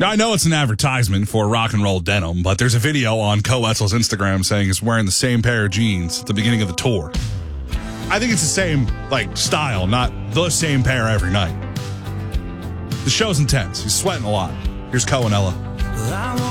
Now, I know it's an advertisement for rock and roll denim, but there's a video on Koe Wetzel's Instagram saying he's wearing the same pair of jeans at the beginning of the tour. I think it's the same, style, not the same pair every night. The show's intense. He's sweating a lot. Here's Koe and Ella.